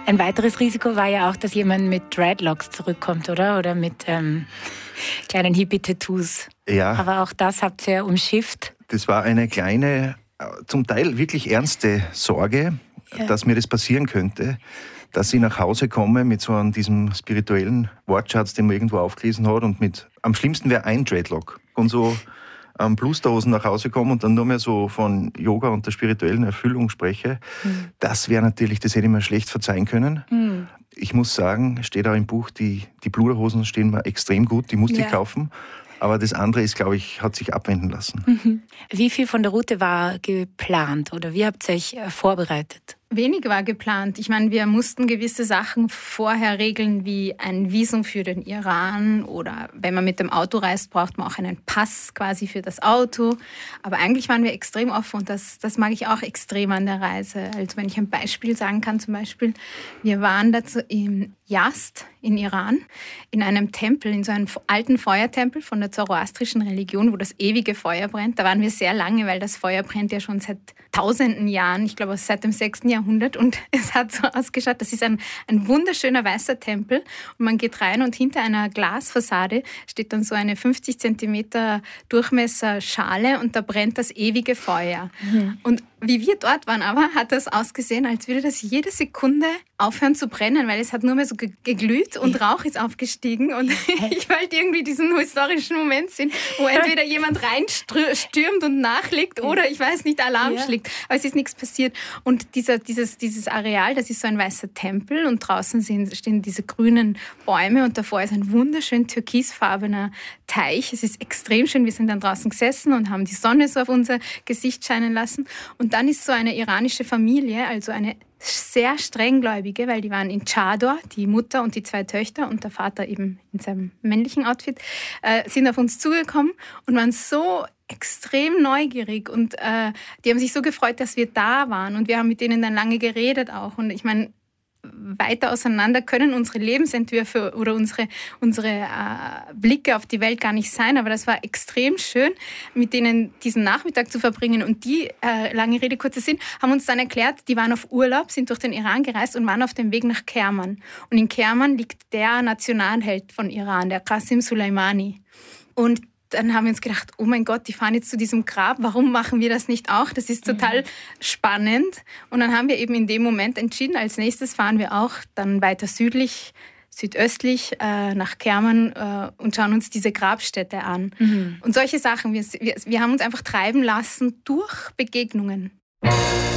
Ein weiteres Risiko war ja auch, dass jemand mit Dreadlocks zurückkommt, oder? Oder mit kleinen Hippie-Tattoos. Ja. Aber auch das habt ihr umschifft. Das war eine kleine, zum Teil wirklich ernste Sorge, dass mir das passieren könnte, dass ich nach Hause komme mit so diesem spirituellen Wortschatz, den man irgendwo aufgelesen hat, und am schlimmsten wäre ein Dreadlock. Und so Blusterhosen nach Hause komme und dann nur mehr so von Yoga und der spirituellen Erfüllung spreche. Das wäre natürlich, das hätte ich mir schlecht verzeihen können. Ich muss sagen, steht auch im Buch, die Bluderhosen stehen mir extrem gut, die musste ich kaufen. Aber das andere ist, glaube ich, hat sich abwenden lassen. Wie viel von der Route war geplant oder wie habt ihr euch vorbereitet? Wenig war geplant. Ich meine, wir mussten gewisse Sachen vorher regeln, wie ein Visum für den Iran, oder wenn man mit dem Auto reist, braucht man auch einen Pass quasi für das Auto. Aber eigentlich waren wir extrem offen und das mag ich auch extrem an der Reise. Also wenn ich ein Beispiel sagen kann, zum Beispiel, wir waren dazu in Yazd in Iran, in einem Tempel, in so einem alten Feuertempel von der zoroastrischen Religion, wo das ewige Feuer brennt. Da waren wir sehr lange, weil das Feuer brennt ja schon seit tausenden Jahren, ich glaube seit dem 6. Jahrhundert, und es hat so ausgeschaut, das ist ein wunderschöner weißer Tempel und man geht rein und hinter einer Glasfassade steht dann so eine 50 Zentimeter Durchmesser Schale und da brennt das ewige Feuer. Und wie wir dort waren aber, hat das ausgesehen, als würde das jede Sekunde aufhören zu brennen, weil es hat nur mehr so geglüht und Rauch ist aufgestiegen und ich wollte irgendwie diesen historischen Moment sehen, wo entweder jemand reinstürmt und nachlegt oder, ich weiß nicht, Alarm schlägt, aber es ist nichts passiert. Und dieses Areal, das ist so ein weißer Tempel und draußen stehen diese grünen Bäume und davor ist ein wunderschön türkisfarbener Teich. Es ist extrem schön, wir sind dann draußen gesessen und haben die Sonne so auf unser Gesicht scheinen lassen. Und dann ist so eine iranische Familie, also eine sehr strenggläubige, weil die waren in Chador, die Mutter und die 2 Töchter und der Vater eben in seinem männlichen Outfit, sind auf uns zugekommen und waren so extrem neugierig und die haben sich so gefreut, dass wir da waren und wir haben mit denen dann lange geredet auch. Und ich meine, weiter auseinander können unsere Lebensentwürfe oder unsere Blicke auf die Welt gar nicht sein, aber das war extrem schön, mit denen diesen Nachmittag zu verbringen. Und die, lange Rede, kurzer Sinn, haben uns dann erklärt, die waren auf Urlaub, sind durch den Iran gereist und waren auf dem Weg nach Kerman. Und in Kerman liegt der Nationalheld von Iran, der Qasim Soleimani. Und dann haben wir uns gedacht, oh mein Gott, die fahren jetzt zu diesem Grab, warum machen wir das nicht auch? Das ist total spannend. Und dann haben wir eben in dem Moment entschieden, als nächstes fahren wir auch dann weiter südöstlich nach Kerman und schauen uns diese Grabstätte an. Und solche Sachen, wir haben uns einfach treiben lassen durch Begegnungen.